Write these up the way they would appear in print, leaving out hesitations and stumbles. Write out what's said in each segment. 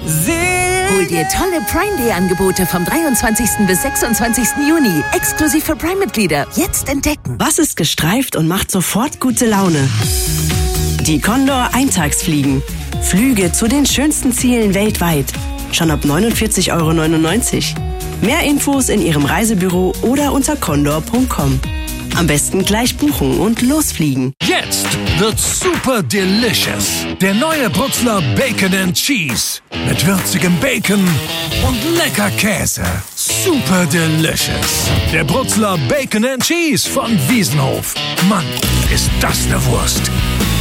Hol dir tolle Prime Day Angebote vom 23. bis 26. Juni. Exklusiv für Prime-Mitglieder. Jetzt entdecken. Was ist gestreift und macht sofort gute Laune? Die Condor Eintagsfliegen. Flüge zu den schönsten Zielen weltweit. Schon ab 49,99 €. Mehr Infos in Ihrem Reisebüro oder unter condor.com. Am besten gleich buchen und losfliegen. Jetzt wird's super delicious. Der neue Brutzler Bacon and Cheese. Mit würzigem Bacon und lecker Käse. Super delicious. Der Brutzler Bacon and Cheese von Wiesenhof. Mann, ist das eine Wurst.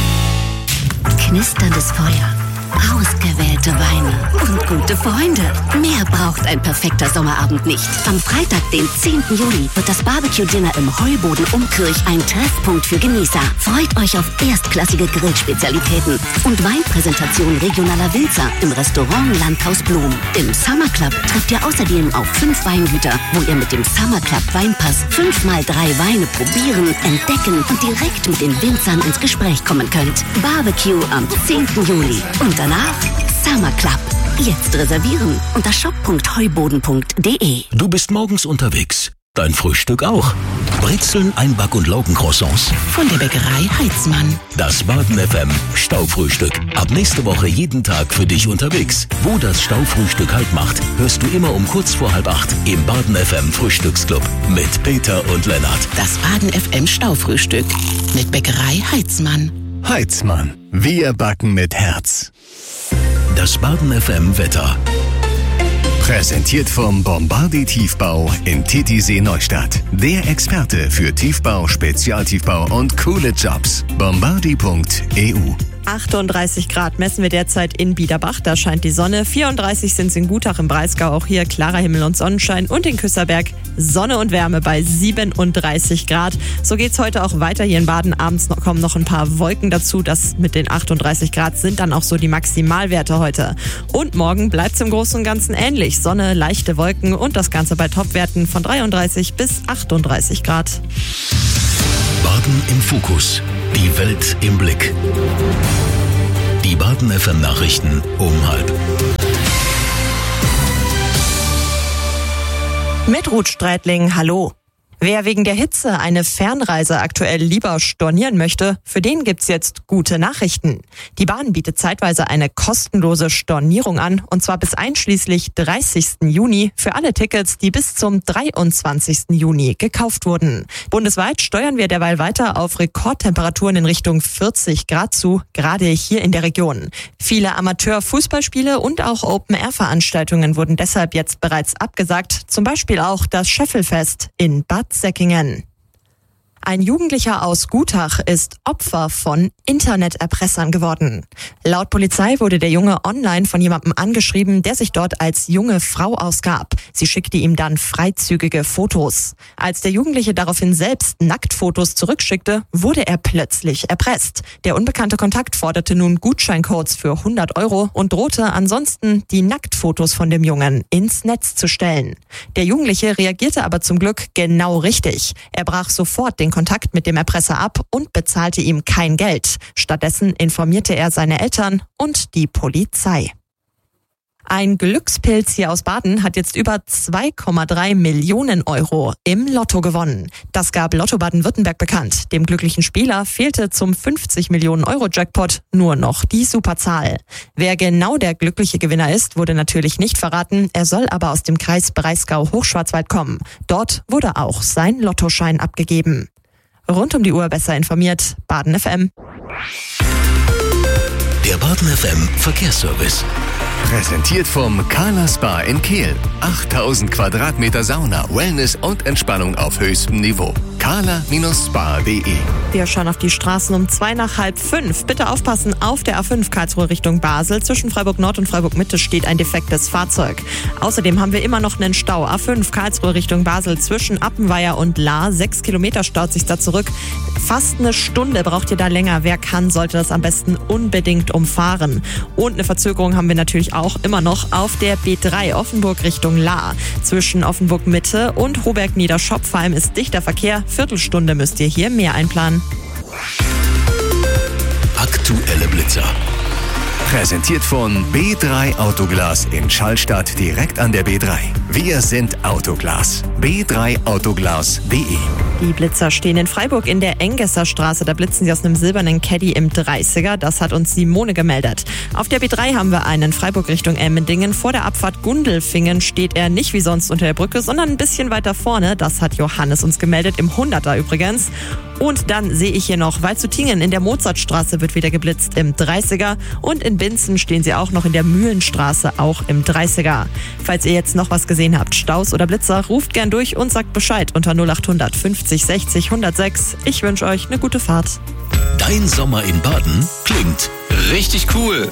Knisterndes Feuer, ausgewählte Weine und gute Freunde. Mehr braucht ein perfekter Sommerabend nicht. Am Freitag, den 10. Juli, wird das Barbecue-Dinner im Heuboden Umkirch ein Treffpunkt für Genießer. Freut euch auf erstklassige Grillspezialitäten und Weinpräsentation regionaler Winzer im Restaurant Landhaus Blum. Im Summer Club trefft ihr außerdem auf 5 Weingüter, wo ihr mit dem Summer Club Weinpass 5x3 Weine probieren, entdecken und direkt mit den Winzern ins Gespräch kommen könnt. Barbecue am 10. Juli. Und danach Summer Club. Jetzt reservieren unter shop.heuboden.de. Du bist morgens unterwegs. Dein Frühstück auch. Brezeln, Einback- und Laugencroissants. Von der Bäckerei Heitzmann. Das Baden FM Staufrühstück. Ab nächste Woche jeden Tag für dich unterwegs. Wo das Staufrühstück Halt macht, hörst du immer um kurz vor 7:30 im Baden FM Frühstücksclub mit Peter und Lennart. Das Baden FM Staufrühstück mit Bäckerei Heitzmann. Heitzmann. Wir backen mit Herz. Das Baden FM Wetter. Präsentiert vom Bombardier Tiefbau in Titisee Neustadt. Der Experte für Tiefbau, Spezialtiefbau und coole Jobs. Bombardier.eu. 38 Grad messen wir derzeit in Biederbach, da scheint die Sonne. 34 sind es in Gutach im Breisgau, auch hier klarer Himmel und Sonnenschein. Und in Küsserberg Sonne und Wärme bei 37 Grad. So geht's heute auch weiter hier in Baden. Abends kommen noch ein paar Wolken dazu. Das mit den 38 Grad sind dann auch so die Maximalwerte heute. Und morgen bleibt's im Großen und Ganzen ähnlich. Sonne, leichte Wolken und das Ganze bei Topwerten von 33 bis 38 Grad. Baden im Fokus. Die Welt im Blick. Die Baden FM Nachrichten um 12:30. Mit Ruth Streitling, hallo. Wer wegen der Hitze eine Fernreise aktuell lieber stornieren möchte, für den gibt's jetzt gute Nachrichten. Die Bahn bietet zeitweise eine kostenlose Stornierung an, und zwar bis einschließlich 30. Juni für alle Tickets, die bis zum 23. Juni gekauft wurden. Bundesweit steuern wir derweil weiter auf Rekordtemperaturen in Richtung 40 Grad zu, gerade hier in der Region. Viele Amateur-Fußballspiele und auch Open-Air-Veranstaltungen wurden deshalb jetzt bereits abgesagt, zum Beispiel auch das Scheffelfest in Bad Säckingen. Ein Jugendlicher aus Gutach ist Opfer von Interneterpressern geworden. Laut Polizei wurde der Junge online von jemandem angeschrieben, der sich dort als junge Frau ausgab. Sie schickte ihm dann freizügige Fotos. Als der Jugendliche daraufhin selbst Nacktfotos zurückschickte, wurde er plötzlich erpresst. Der unbekannte Kontakt forderte nun Gutscheincodes für 100 € und drohte ansonsten, die Nacktfotos von dem Jungen ins Netz zu stellen. Der Jugendliche reagierte aber zum Glück genau richtig. Er brach sofort den Kontakt mit dem Erpresser ab und bezahlte ihm kein Geld. Stattdessen informierte er seine Eltern und die Polizei. Ein Glückspilz hier aus Baden hat jetzt über 2,3 Millionen € im Lotto gewonnen. Das gab Lotto Baden-Württemberg bekannt. Dem glücklichen Spieler fehlte zum 50 Millionen € Jackpot nur noch die Superzahl. Wer genau der glückliche Gewinner ist, wurde natürlich nicht verraten. Er soll aber aus dem Kreis Breisgau-Hochschwarzwald kommen. Dort wurde auch sein Lottoschein abgegeben. Rund um die Uhr besser informiert, Baden FM. Der Baden FM Verkehrsservice. Präsentiert vom Carla Spa in Kehl. 8000 Quadratmeter Sauna, Wellness und Entspannung auf höchstem Niveau. carla-spa.de. Wir schauen auf die Straßen um 4:45. Bitte aufpassen, auf der A5 Karlsruhe Richtung Basel. Zwischen Freiburg Nord und Freiburg Mitte steht ein defektes Fahrzeug. Außerdem haben wir immer noch einen Stau. A5 Karlsruhe Richtung Basel zwischen Appenweier und Lahr. 6 Kilometer staut sich da zurück. Fast eine Stunde braucht ihr da länger. Wer kann, sollte das am besten unbedingt umfahren. Und eine Verzögerung haben wir natürlich auch immer noch auf der B3 Offenburg Richtung Lahr. Zwischen Offenburg Mitte und Hoberg Niederschopfheim ist dichter Verkehr. Viertelstunde müsst ihr hier mehr einplanen. Aktuelle Blitzer. Präsentiert von B3 Autoglas in Schallstadt direkt an der B3. Wir sind Autoglas. B3autoglas.de. Die Blitzer stehen in Freiburg in der Engesser Straße. Da blitzen sie aus einem silbernen Caddy im 30er. Das hat uns Simone gemeldet. Auf der B3 haben wir einen Freiburg Richtung Emmendingen. Vor der Abfahrt Gundelfingen steht er nicht wie sonst unter der Brücke, sondern ein bisschen weiter vorne. Das hat Johannes uns gemeldet, im 100er übrigens. Und dann sehe ich hier noch Waldshutingen in der Mozartstraße wird wieder geblitzt im 30er. Und in Binzen stehen sie auch noch in der Mühlenstraße, auch im 30er. Falls ihr jetzt noch was gesehen habt, Staus oder Blitzer, ruft gern durch und sagt Bescheid unter 0800 50 60 106. Ich wünsche euch eine gute Fahrt. Dein Sommer in Baden klingt richtig cool.